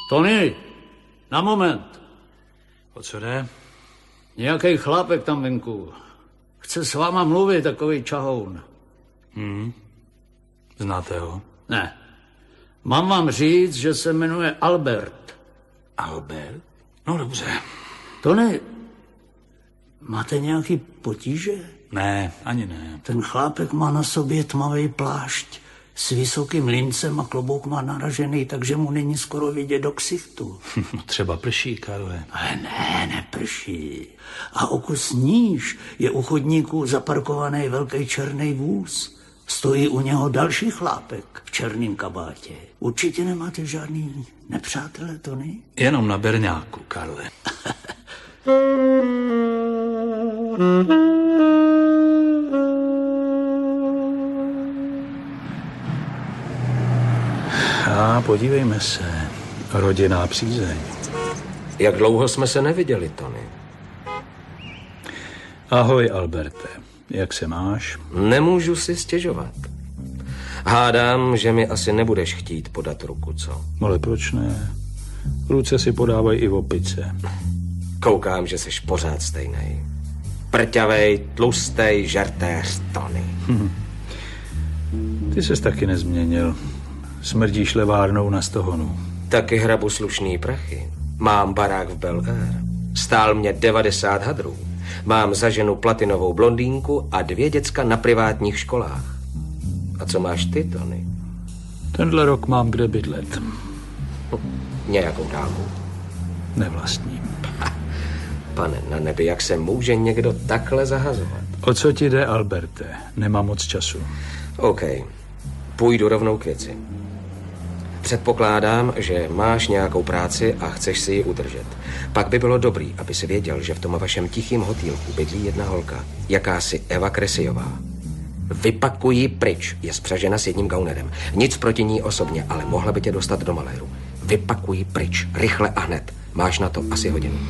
Tony, na moment. O co jde? Nějaký chlápek tam venku. Chce s váma mluvit, takový čahoun. Znáte ho? Ne. Mám vám říct, že se jmenuje Albert. Albert? No dobře. Tony, máte nějaký potíže? Ne, ani ne. Ten chlápek má na sobě tmavý plášť s vysokým líncem a klobouk má naražený, takže mu není skoro vidět do ksichtu. Třeba prší, Karle. Ale ne, neprší. A o kus níž je u chodníku zaparkovaný velký černý vůz. Stojí u něho další chlápek v černém kabátě. Určitě nemáte žádný nepřátele, Tony? Jenom na berňáku, Karle. A podívejme se. Rodinná přízeň. Jak dlouho jsme se neviděli, Tony? Ahoj, Alberte. Jak se máš? Nemůžu si stěžovat. Hádám, že mi asi nebudeš chtít podat ruku, co? Ale proč ne? Ruce si podávají i v opice. Koukám, že jsi pořád stejnej. Prťavej, tlustej, žertéř, Tony. Ty ses taky nezměnil. Smrdíš levárnou na stohonu. Taky hrabu slušný prachy. Mám barák v Bel Air. Stál mě 90 hadrů. Mám za ženu platinovou blondýnku a 2 děcka na privátních školách. A co máš ty, Tony? Tenhle rok mám kde bydlet. Nějakou dálku? Nevlastním. Pane na nebi, jak se může někdo takhle zahazovat? O co ti jde, Alberte? Nemám moc času. OK. Půjdu rovnou k věci. Předpokládám, že máš nějakou práci a chceš si ji udržet. Pak by bylo dobrý, aby si věděl, že v tom vašem tichým hotýlku bydlí jedna holka, jakási Eva Kresiová. Vypakuj ji pryč, je spřažena s jedním gaunerem. Nic proti ní osobně, ale mohla by tě dostat do maléru. Vypakuj ji pryč, rychle a hned. Máš na to asi hodinu.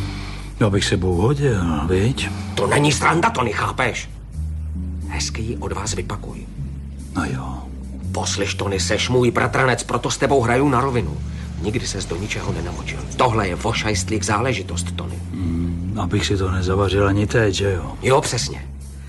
No bych se hodil, viď? To není sranda, Tony, chápeš? Hezky ji od vás vypakuj. No jo. Poslyš, Tony, seš můj bratranec, proto s tebou hraju na rovinu. Nikdy ses do ničeho nenamočil. Tohle je vošajstlík záležitost, Tony. Abych si to nezavařil ani teď, že jo? Jo, přesně.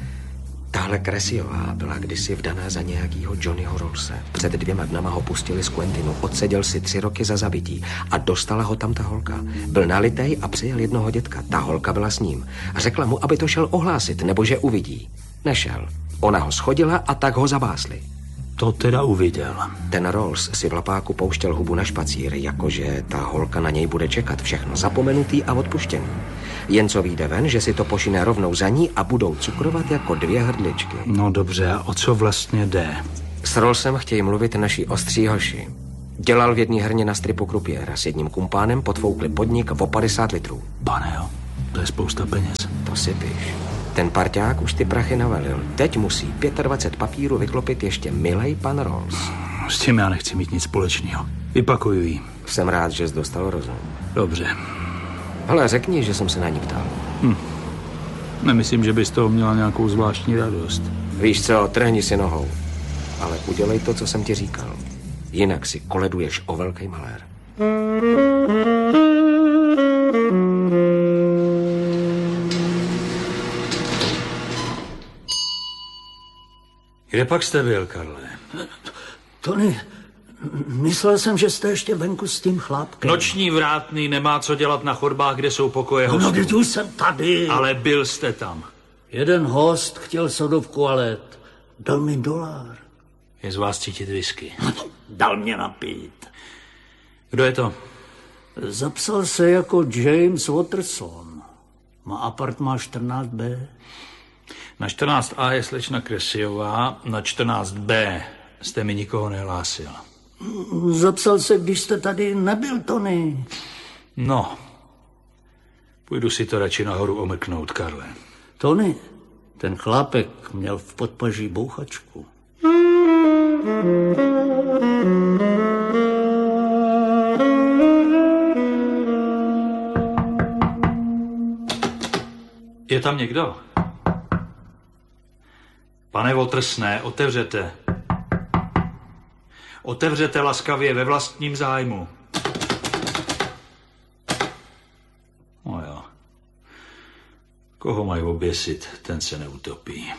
Tahle Kresiová byla kdysi vdaná za nějakýho Johnnyho Rollse. Před 2 dnama ho pustili z Quentinu, odseděl si 3 roky za zabití a dostala ho tam ta holka. Byl nalitej a přijel jednoho dětka. Ta holka byla s ním. A řekla mu, aby to šel ohlásit, nebo že uvidí. Nešel. Ona ho schodila a tak ho zabásli. To teda uviděl. Ten Rolls si v lapáku pouštěl hubu na špacír, jakože ta holka na něj bude čekat, všechno zapomenutý a odpuštěný. Jen co vyjde ven, že si to pošine rovnou za ní a budou cukrovat jako 2 hrdličky. No dobře, a o co vlastně jde? S Rollsem chtějí mluvit naši ostří hoši. Dělal v jedné herně na stripu krupiéra s jedním kumpánem, podfoukli podnik o 50 litrů. Pane jo, to je spousta peněz. To si píš. Ten parťák už ty prachy navalil. Teď musí 25 papírů vyklopit ještě milej pan Rolls. S tím já nechci mít nic společného. Vypakuju jí. Jsem rád, že jsi dostal rozum. Dobře. Ale řekni, že jsem se na ní ptal. Nemyslím, že bys toho měla nějakou zvláštní radost. Víš co, trhni si nohou. Ale udělej to, co jsem ti říkal. Jinak si koleduješ o velký malér. Kde pak jste byl, Karle? Tony, myslel jsem, že jste ještě venku s tím chlápkem. Noční vrátný nemá co dělat na chodbách, kde jsou pokoje hostů. No, teď už jsem tady. Ale byl jste tam. Jeden host chtěl sodovku a led. Dal mi $1. Je z vás cítit whisky. Dal mě napít. Kdo je to? Zapsal se jako James Watterson. Má apartmán 14B. Na 14A je slečna Kresiová, na 14B jste mi nikoho nehlásil. Zapsal se, když jste tady nebyl, Tony. No, půjdu si to radši nahoru omrknout, Karle. Tony, ten chlápek měl v podpaží bouchačku. Je tam někdo? Pane Wattersone, otevřete. Otevřete laskavě ve vlastním zájmu. Koho mají oběsit, ten se neutopí.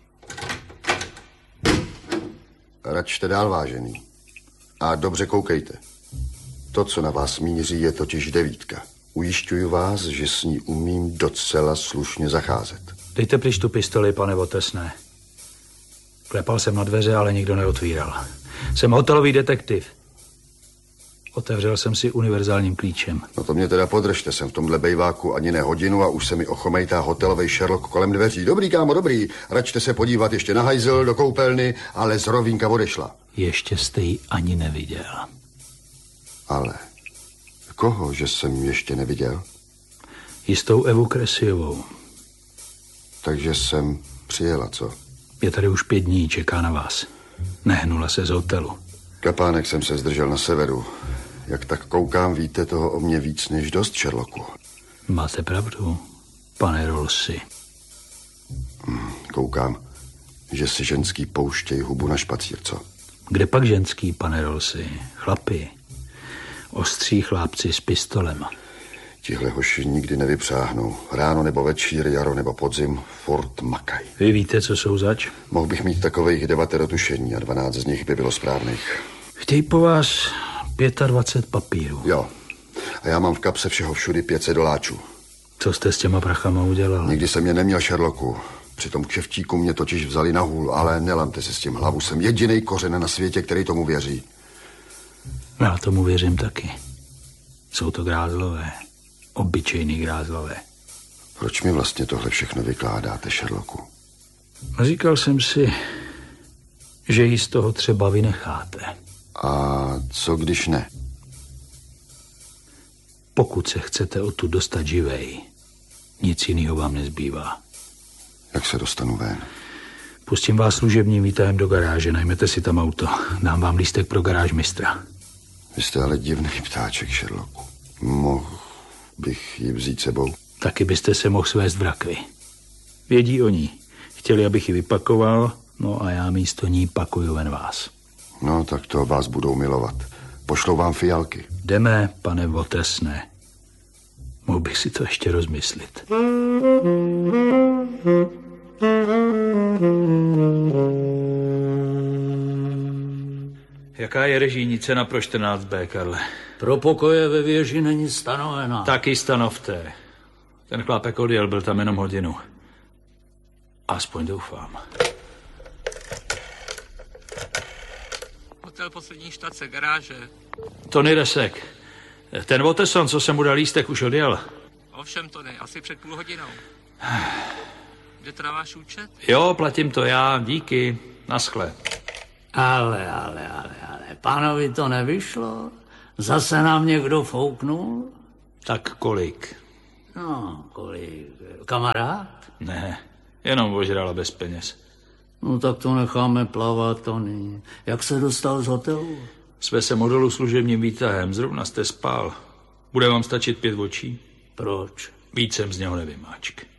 Račte dál, vážený. A dobře koukejte. To, co na vás míří, je totiž 9. Ujišťuji vás, že s ní umím docela slušně zacházet. Dejte pryč tu pistoli, pane Otesné. Klepal jsem na dveře, ale nikdo neotvíral. Jsem hotelový detektiv. Otevřel jsem si univerzálním klíčem. No to mě teda podržte, jsem v tomhle bejváku ani ne hodinu a už se mi ochomejtá hotelový Sherlock kolem dveří. Dobrý, kámo, dobrý. Račte se podívat ještě na hajzl, do koupelny, ale z rovínka odešla. Ještě jste ji ani neviděl. Ale koho, že jsem ještě neviděl? Jistou Evu Kresiovou. Takže jsem přijela, co? Je tady už 5 dní, čeká na vás. Nehnula se z hotelu. Kapánek jsem se zdržel na severu. Jak tak koukám, víte toho o mě víc než dost, Sherlocku. Máte pravdu, pane Rolsi. Koukám, že si ženský pouštějí hubu na špacír, co? Kde pak ženský, pane Rolsi? Chlapi. Ostří chlápci s pistolem. Tihle hoši nikdy nevypřáhnou. Ráno nebo večír, jaro nebo podzim, furt makaj. Vy víte, co jsou zač? Mohl bych mít takových 9 tušení a 12 z nich by bylo správných. Chtějí po vás 25 papírů. Jo. A já mám v kapse všeho všudy $500. Co jste s těma prachama udělal? Nikdy jsem je neměl, Sherlocku. Při tom kšeftíku mě totiž vzali na hůl, ale nelamte si s tím hlavu. Jsem jedinej kořen na světě, který tomu věří. Já tomu věřím taky. Jsou to grázlové. Obyčejný grázlové. Proč mi vlastně tohle všechno vykládáte, Sherlocku? Říkal jsem si, že ji z toho třeba vynecháte. A co když ne? Pokud se chcete odtud dostat živej, nic jiného vám nezbývá. Jak se dostanu ven? Pustím vás služebním výtahem do garáže, najměte si tam auto. Dám vám lístek pro garáž mistra. Vy jste ale divný ptáček, Sherlocku. Mohl bych ji vzít sebou? Taky byste se mohl svést v rakvi. Vědí o ní. Chtěli, abych ji vypakoval, no a já místo ní pakuju ven vás. No, tak to vás budou milovat. Pošlou vám fialky. Jdeme, pane Otesné. Mohl bych si to ještě rozmyslit. Jaká je režijní cena pro 14B, Karle? Pro pokoje ve věži není stanovena. Taky stanovte. Ten chlápek odjel, byl tam jenom hodinu. Aspoň doufám. Hotel poslední štace, garáže. Tony Resek. Ten Oteson, co jsem mu dal lístek, už odjel. Ovšem, Tony, asi před půl hodinou. Kde teda váš účet? Jo, platím to já, díky. Naschle. Ale, pánovi to nevyšlo? Zase nám někdo fouknul? Tak kolik? No, kolik? Kamarád? Ne, jenom ožrala bez peněz. No tak to necháme plavat, Tony. Jak se dostal z hotelu? Jsme se modelu služebním výtahem, zrovna jste spal. Bude vám stačit 5 očí? Proč? Víc jsem z něho nevymáčk.